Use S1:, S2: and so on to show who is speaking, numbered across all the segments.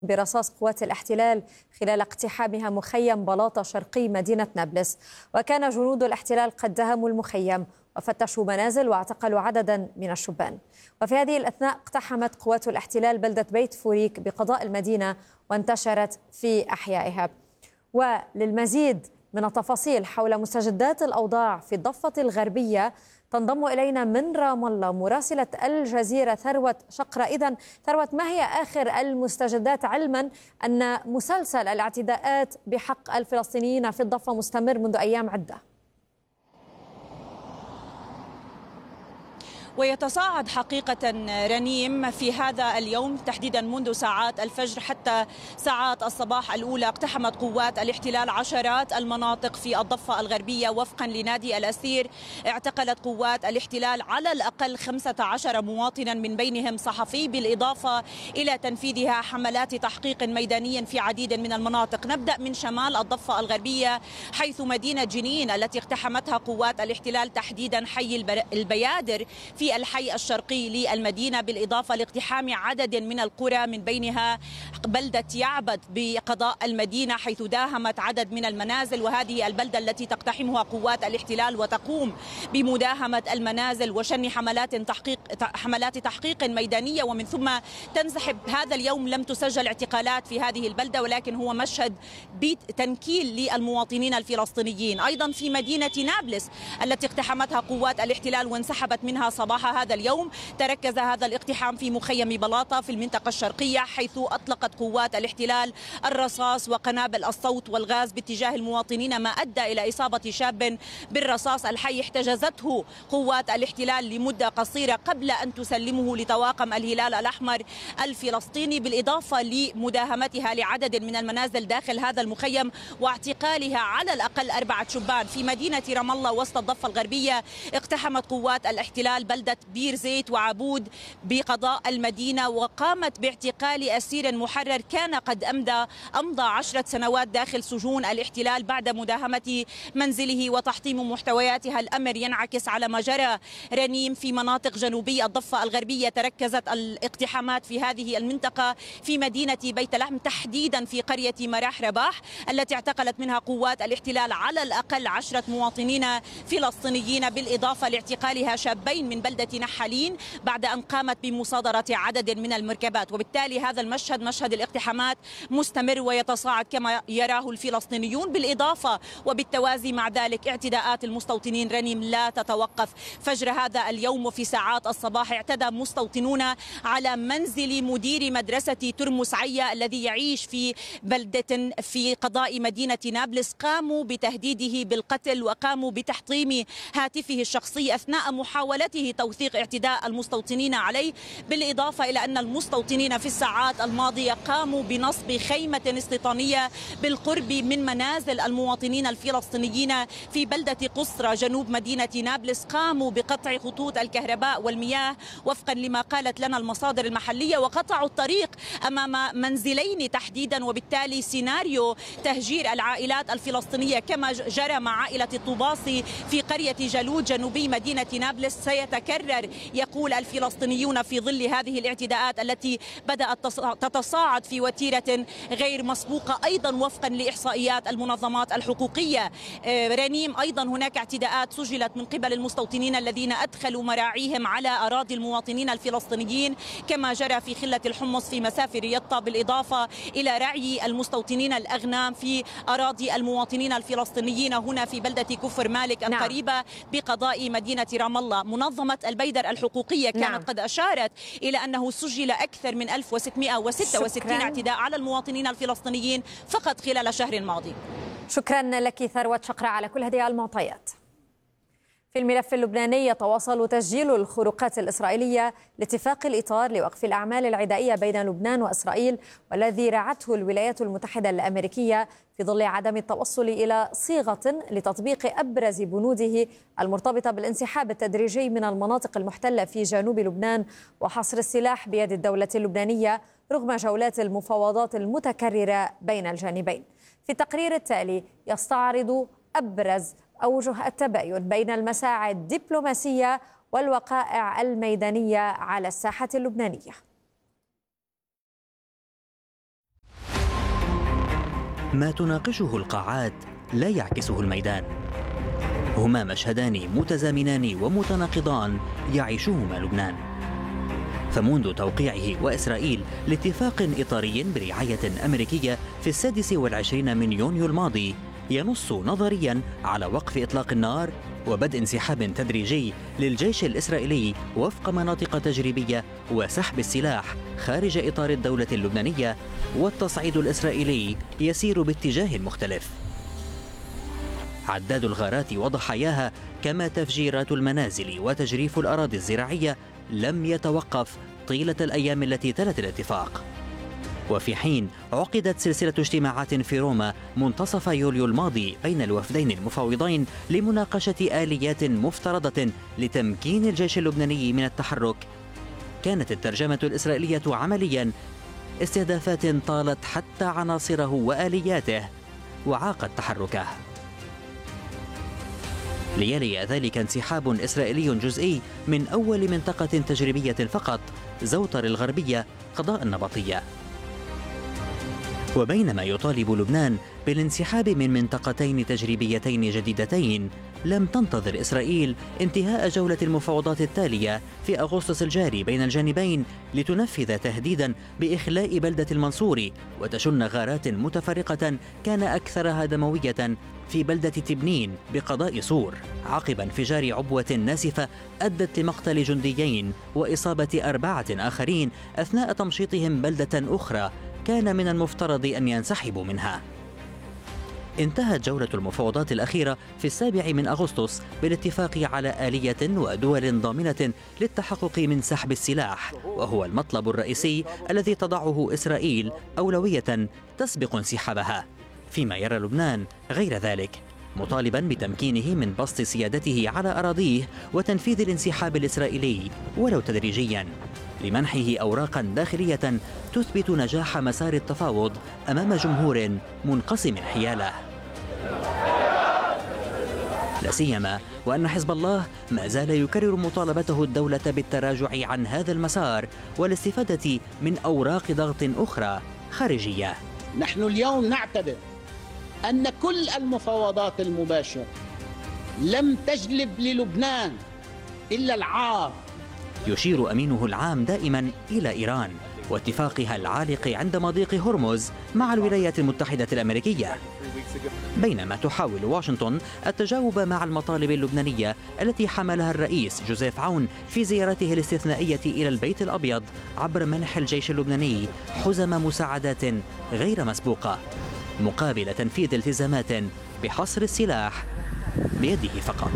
S1: برصاص قوات الاحتلال خلال اقتحامها مخيم بلاطة شرقي مدينة نابلس. وكان جنود الاحتلال قد دهموا المخيم وفتشوا منازل واعتقلوا عددا من الشبان. وفي هذه الأثناء اقتحمت قوات الاحتلال بلدة بيت فوريك بقضاء المدينة وانتشرت في أحيائها. وللمزيد من التفاصيل حول مستجدات الأوضاع في الضفة الغربية تنضم إلينا من رام الله مراسلة الجزيرة ثروت شقرة. إذن ثروت، ما هي آخر المستجدات، علما أن مسلسل الاعتداءات بحق الفلسطينيين في الضفة مستمر منذ أيام عدة؟
S2: ويتصاعد حقيقة رنيم في هذا اليوم تحديدا منذ ساعات الفجر حتى ساعات الصباح الأولى. اقتحمت قوات الاحتلال عشرات المناطق في الضفة الغربية. وفقا لنادي الأسير اعتقلت قوات الاحتلال على الأقل 15 مواطنا من بينهم صحفي، بالإضافة إلى تنفيذها حملات تحقيق ميدانية في عديد من المناطق. نبدأ من شمال الضفة الغربية حيث مدينة جنين التي اقتحمتها قوات الاحتلال، تحديدا حي البيادر في الحي الشرقي للمدينة، بالإضافة لاقتحام عدد من القرى من بينها بلدة يعبد بقضاء المدينة حيث داهمت عدد من المنازل. وهذه البلدة التي تقتحمها قوات الاحتلال وتقوم بمداهمة المنازل وشن حملات تحقيق ميدانية، ومن ثم تنسحب. هذا اليوم لم تسجل اعتقالات في هذه البلدة، ولكن هو مشهد تنكيل للمواطنين الفلسطينيين. أيضا في مدينة نابلس التي اقتحمتها قوات الاحتلال وانسحبت منها صباح هذا اليوم، تركز هذا الاقتحام في مخيم بلاطة في المنطقة الشرقية، حيث أطلقت قوات الاحتلال الرصاص وقنابل الصوت والغاز باتجاه المواطنين، ما أدى إلى إصابة شاب بالرصاص الحي احتجزته قوات الاحتلال لمدة قصيرة قبل أن تسلمه لطواقم الهلال الأحمر الفلسطيني، بالإضافة لمداهمتها لعدد من المنازل داخل هذا المخيم واعتقالها على الأقل 4 شبان. في مدينة رام الله وسط الضفة الغربية اقتحمت قوات الاحتلال بلدة بير زيت وعبود بقضاء المدينة، وقامت باعتقال أسير محرر كان قد أمضى 10 سنوات داخل سجون الاحتلال بعد مداهمة منزله وتحطيم محتوياتها. الأمر ينعكس على ما جرى رنيم في مناطق جنوبي الضفة الغربية. تركزت الاقتحامات في هذه المنطقة في مدينة بيت لحم، تحديدا في قرية مراح رباح التي اعتقلت منها قوات الاحتلال على الأقل 10 مواطنين فلسطينيين، بالإضافة لاعتقالها شابين من بلدة نحالين بعد أن قامت بمصادرة عدد من المركبات. وبالتالي هذا المشهد، مشهد الاقتحامات، مستمر ويتصاعد كما يراه الفلسطينيون، بالإضافة وبالتوازي مع ذلك اعتداءات المستوطنين رنيم لا تتوقف. فجر هذا اليوم وفي ساعات الصباح اعتدى مستوطنون على منزل مدير مدرسة ترمس عيا الذي يعيش في بلدة في قضاء مدينة نابلس. قاموا بتهديده بالقتل وقاموا بتحطيم هاتفه الشخصي أثناء محاولته توثيق اعتداء المستوطنين عليه، بالإضافة إلى أن المستوطنين في الساعات الماضية قاموا بنصب خيمة استيطانية بالقرب من منازل المواطنين الفلسطينيين في بلدة قصرى جنوب مدينة نابلس. قاموا بقطع خطوط الكهرباء والمياه وفقا لما قالت لنا المصادر المحلية، وقطعوا الطريق أمام منزلين تحديدا، وبالتالي سيناريو تهجير العائلات الفلسطينية كما جرى مع عائلة الطباصي في قرية جالوت جنوبي مدينة نابلس سيتكرر، يقول الفلسطينيون، في ظل هذه الاعتداءات التي بدأت تتصاعد في وتيرة غير مسبوقة أيضا وفقا لإحصائيات المنظمات الحقوقية. رنيم أيضا هناك اعتداءات سجلت من قبل المستوطنين الذين أدخلوا مراعيهم على أراضي المواطنين الفلسطينيين كما جرى في خلة الحمص في مسافة يطا، بالإضافة إلى رعي المستوطنين الأغنام في أراضي المواطنين الفلسطينيين هنا في بلدة كفر مالك القريبة بقضاء مدينة رام الله. منظمة البيدر الحقوقية كانت قد أشارت إلى أنه سجل أكثر من 1666 اعتداء على المواطنين الفلسطينيين فقط خلال الشهر الماضي.
S1: شكرا لك ثروت شقرة على كل هذه المعطيات. في الملف اللبناني يتواصل تسجيل الخروقات الإسرائيلية لاتفاق الإطار لوقف الأعمال العدائية بين لبنان وإسرائيل، والذي رعته الولايات المتحدة الأمريكية في ظل عدم التوصل إلى صيغة لتطبيق أبرز بنوده المرتبطة بالانسحاب التدريجي من المناطق المحتلة في جنوب لبنان وحصر السلاح بيد الدولة اللبنانية رغم جولات المفاوضات المتكررة بين الجانبين. في التقرير التالي يستعرض أبرز أوجه التباين بين المساعي الدبلوماسية والوقائع الميدانية على الساحة اللبنانية.
S3: ما تناقشه القاعات لا يعكسه الميدان. هما مشهدان متزامنان ومتناقضان يعيشهما لبنان. فمنذ توقيعه وإسرائيل لاتفاق إطاري برعاية أمريكية في 26 من يونيو الماضي ينص نظريا على وقف إطلاق النار وبدء انسحاب تدريجي للجيش الإسرائيلي وفق مناطق تجريبية وسحب السلاح خارج إطار الدولة اللبنانية، والتصعيد الإسرائيلي يسير باتجاه مختلف. عداد الغارات وضحاياها كما تفجيرات المنازل وتجريف الأراضي الزراعية لم يتوقف طيلة الأيام التي تلت الاتفاق. وفي حين عقدت سلسلة اجتماعات في روما منتصف يوليو الماضي بين الوفدين المفاوضين لمناقشة آليات مفترضة لتمكين الجيش اللبناني من التحرك، كانت الترجمة الإسرائيلية عمليا استهدافات طالت حتى عناصره وآلياته وعاقت تحركه. ليلي ذلك انسحاب إسرائيلي جزئي من أول منطقة تجريبية فقط، زوطر الغربية قضاء النبطية. وبينما يطالب لبنان بالانسحاب من منطقتين تجريبيتين جديدتين، لم تنتظر إسرائيل انتهاء جولة المفاوضات التالية في أغسطس الجاري بين الجانبين لتنفذ تهديدا بإخلاء بلدة المنصوري وتشن غارات متفرقة كان أكثرها دموية في بلدة تبنين بقضاء صور عقب انفجار عبوة ناسفة أدت لمقتل جنديين وإصابة 4 آخرين أثناء تمشيطهم بلدة أخرى كان من المفترض أن ينسحبوا منها. انتهت جولة المفاوضات الأخيرة في 7 من أغسطس بالاتفاق على آلية ودول ضامنة للتحقق من سحب السلاح، وهو المطلب الرئيسي الذي تضعه إسرائيل أولوية تسبق انسحابها، فيما يرى لبنان غير ذلك، مطالبا بتمكينه من بسط سيادته على أراضيه وتنفيذ الانسحاب الإسرائيلي ولو تدريجيا، لمنحه أوراقا داخلية تثبت نجاح مسار التفاوض أمام جمهور منقسم حياله. لا سيما وأن حزب الله ما زال يكرر مطالبته الدولة بالتراجع عن هذا المسار والاستفادة من أوراق ضغط أخرى خارجية.
S4: نحن اليوم نعتبر أن كل المفاوضات المباشرة لم تجلب للبنان إلا العار.
S3: يشير أمينه العام دائما إلى إيران واتفاقها العالق عند مضيق هرمز مع الولايات المتحدة الأمريكية، بينما تحاول واشنطن التجاوب مع المطالب اللبنانية التي حملها الرئيس جوزيف عون في زيارته الاستثنائية إلى البيت الأبيض عبر منح الجيش اللبناني حزم مساعدات غير مسبوقة مقابل تنفيذ التزامات بحصر السلاح بيده فقط.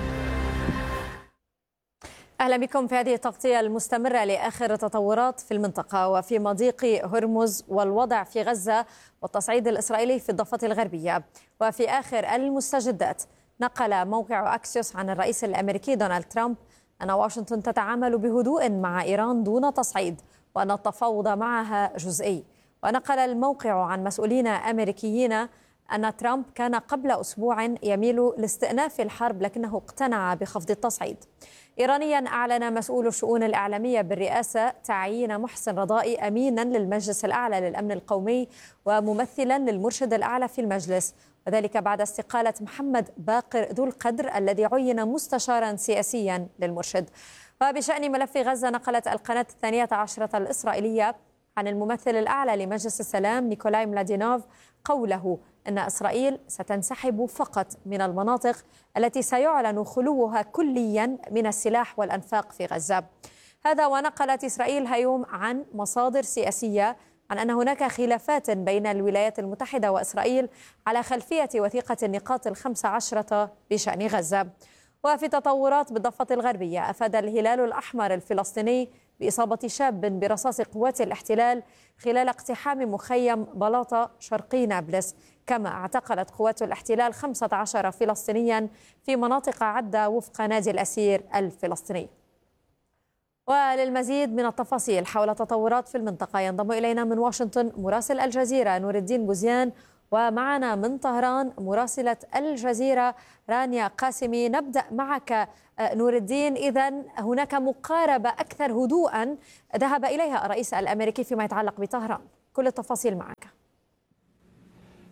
S1: أهلا بكم في هذه التغطية المستمرة لآخر التطورات في المنطقة وفي مضيق هرمز والوضع في غزة والتصعيد الإسرائيلي في الضفة الغربية. وفي آخر المستجدات نقل موقع أكسيوس عن الرئيس الأمريكي دونالد ترامب أن واشنطن تتعامل بهدوء مع إيران دون تصعيد وأن التفاوض معها جزئي. ونقل الموقع عن مسؤولين أمريكيين أن ترامب كان قبل أسبوع يميل لاستئناف الحرب لكنه اقتنع بخفض التصعيد. إيرانيا أعلن مسؤول الشؤون الإعلامية بالرئاسة تعيين محسن رضائي أمينا للمجلس الأعلى للأمن القومي وممثلا للمرشد الأعلى في المجلس، وذلك بعد استقالة محمد باقر ذو القدر الذي عين مستشارا سياسيا للمرشد. وبشأن ملف غزة نقلت القناة 12 الإسرائيلية عن الممثل الأعلى لمجلس السلام نيكولاي ملادينوف قوله أن إسرائيل ستنسحب فقط من المناطق التي سيعلن خلوها كليا من السلاح والأنفاق في غزة. هذا ونقلت إسرائيل هيوم عن مصادر سياسية عن أن هناك خلافات بين الولايات المتحدة وإسرائيل على خلفية وثيقة النقاط 15 بشأن غزة. وفي تطورات بالضفة الغربية أفاد الهلال الأحمر الفلسطيني بإصابة شاب برصاص قوات الاحتلال خلال اقتحام مخيم بلاطة شرقي نابلس، كما اعتقلت قوات الاحتلال 15 فلسطينيا في مناطق عدة وفق نادي الأسير الفلسطيني. وللمزيد من التفاصيل حول تطورات في المنطقة ينضم إلينا من واشنطن مراسل الجزيرة نور الدين بوزيان، ومعنا من طهران مراسلة الجزيرة رانيا قاسمي. نبدأ معك نور الدين. إذن هناك مقاربة أكثر هدوءا ذهب إليها الرئيس الأمريكي فيما يتعلق بطهران، كل التفاصيل معك.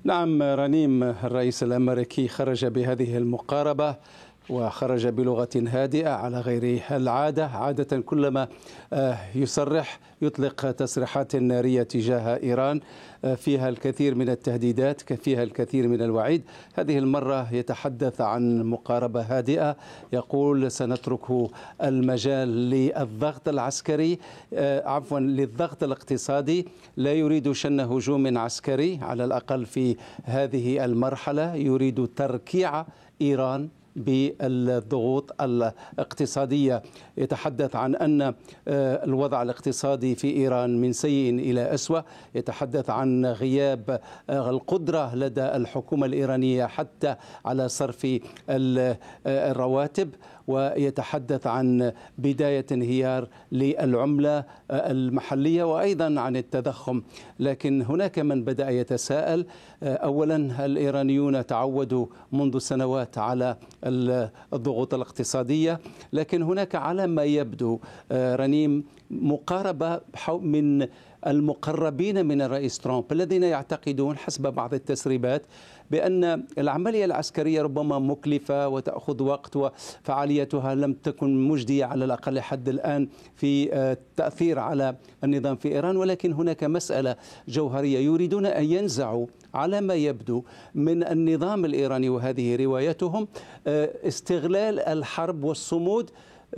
S5: نعم رنيم، الرئيس الأمريكي خرج بهذه المقاربة وخرج بلغة هادئة على غير العادة. عادة كلما يصرح يطلق تصريحات نارية تجاه إيران فيها الكثير من التهديدات، فيها الكثير من الوعيد. هذه المرة يتحدث عن مقاربة هادئة، يقول سنترك المجال للضغط العسكري، للضغط الاقتصادي. لا يريد شن هجوم عسكري على الأقل في هذه المرحلة، يريد تركيع إيران بالضغوط الاقتصادية. يتحدث عن أن الوضع الاقتصادي في إيران من سيء إلى أسوأ، يتحدث عن غياب القدرة لدى الحكومة الإيرانية حتى على صرف الرواتب، ويتحدث عن بداية انهيار للعملة المحلية وأيضا عن التضخم. لكن هناك من بدأ يتساءل. أولا، الإيرانيون تعودوا منذ سنوات على الضغوط الاقتصادية، لكن هناك على ما يبدو رنيم مقاربة من المقربين من الرئيس ترامب الذين يعتقدون حسب بعض التسريبات بأن العملية العسكرية ربما مكلفة وتأخذ وقت وفعاليتها لم تكن مجدية على الأقل حد الآن في التأثير على النظام في إيران، ولكن هناك مسألة جوهرية. يريدون أن ينزعوا على ما يبدو من النظام الإيراني، وهذه روايتهم، استغلال الحرب والصمود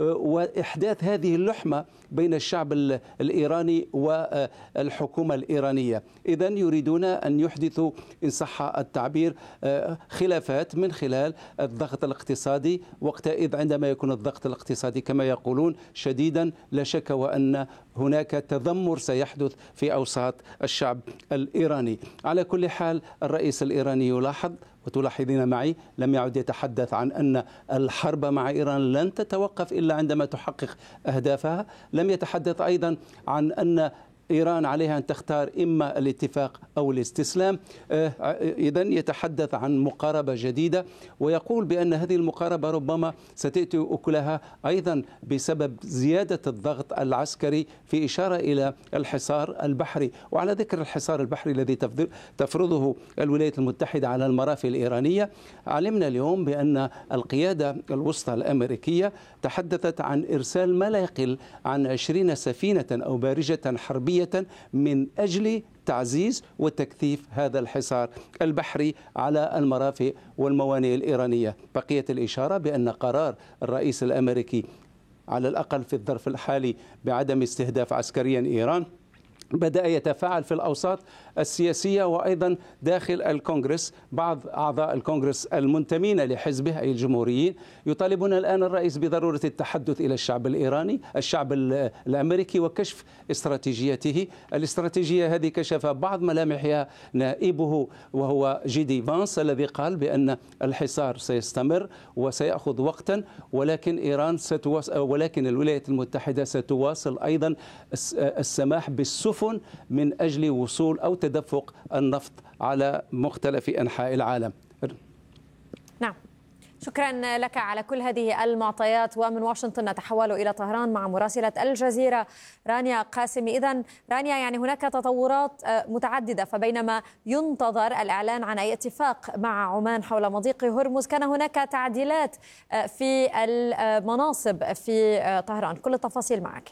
S5: وإحداث هذه اللحمة بين الشعب الإيراني والحكومة الإيرانية. إذن يريدون أن يحدثوا إن صح التعبير خلافات من خلال الضغط الاقتصادي. وقتئذ عندما يكون الضغط الاقتصادي كما يقولون شديدا، لا شك وأن هناك تذمر سيحدث في أوساط الشعب الإيراني. على كل حال الرئيس الإيراني يلاحظ، وتلاحظين معي، لم يعد يتحدث عن أن الحرب مع إيران لن تتوقف إلا عندما تحقق أهدافها. لم يتحدث أيضا عن أن إيران عليها أن تختار إما الاتفاق أو الاستسلام. إذن يتحدث عن مقاربة جديدة، ويقول بأن هذه المقاربة ربما ستأتي أكلها أيضا بسبب زيادة الضغط العسكري، في إشارة إلى الحصار البحري. وعلى ذكر الحصار البحري الذي تفرضه الولايات المتحدة على المرافئ الإيرانية، علمنا اليوم بأن القيادة الوسطى الأمريكية تحدثت عن إرسال ما لا يقل عن 20 سفينة أو بارجة حربية من أجل تعزيز وتكثيف هذا الحصار البحري على المرافئ والموانئ الإيرانية. بقية الإشارة بأن قرار الرئيس الأمريكي على الأقل في الظرف الحالي بعدم استهداف عسكريا إيران بدأ يتفاعل في الأوساط السياسية وأيضا داخل الكونغرس. بعض أعضاء الكونغرس المنتمين لحزبه أي الجمهوريين يطالبون الآن الرئيس بضرورة التحدث إلى الشعب الإيراني، الشعب الأمريكي، وكشف استراتيجيته. الاستراتيجية هذه كشف بعض ملامحها نائبه وهو جيدي فانس، الذي قال بأن الحصار سيستمر وسيأخذ وقتا، ولكن الولايات المتحدة ستواصل أيضا السماح بالسفن من أجل وصول أو تدفق النفط على مختلف أنحاء العالم.
S1: نعم، شكرا لك على كل هذه المعطيات. ومن واشنطن نتحول إلى طهران مع مراسلة الجزيرة رانيا قاسمي. إذن رانيا، يعني هناك تطورات متعددة، فبينما ينتظر الإعلان عن أي اتفاق مع عمان حول مضيق هرمز، كان هناك تعديلات في المناصب في طهران. كل التفاصيل معك.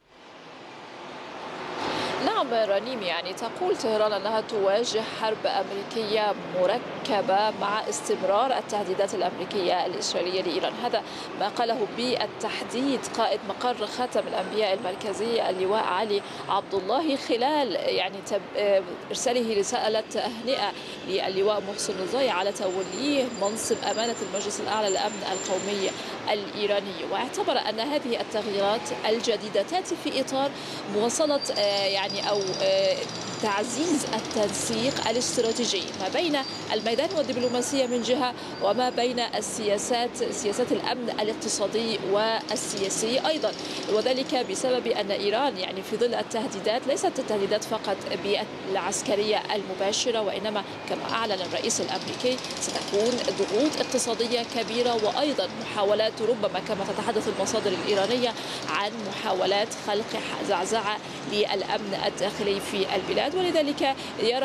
S6: نعم رنيم، يعني تقول طهران أنها تواجه حرب أمريكية مركبة مع استمرار التهديدات الأمريكية الإسرائيلية لإيران. هذا ما قاله بالتحديد قائد مقر خاتم الأنبياء المركزي اللواء علي عبد الله خلال إرساله رسالة تهنئة للواء محسن رضاي على توليه منصب أمانة المجلس الأعلى للأمن القومي الإيراني. واعتبر أن هذه التغييرات الجديدة تأتي في إطار مواصلة أو تعزيز التنسيق الاستراتيجي ما بين الميدان والدبلوماسية من جهة، وما بين سياسات الأمن الاقتصادي والسياسي أيضا، وذلك بسبب أن إيران في ظل التهديدات ليست التهديدات فقط بالعسكرية المباشرة، وإنما كما أعلن الرئيس الأمريكي ستكون ضغوط اقتصادية كبيرة، وأيضا محاولات ربما كما تتحدث المصادر الإيرانية عن محاولات خلق زعزعة للأمن الداخلي في البلاد. ولذلك يرى